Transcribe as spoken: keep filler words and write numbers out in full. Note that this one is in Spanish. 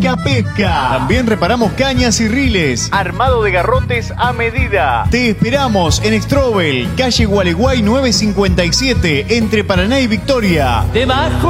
Pesca Pesca. También reparamos cañas y riles. Armado de garrotes a medida. Te esperamos en Strobel, calle Gualeguay nueve cincuenta y siete, entre Paraná y Victoria. Debajo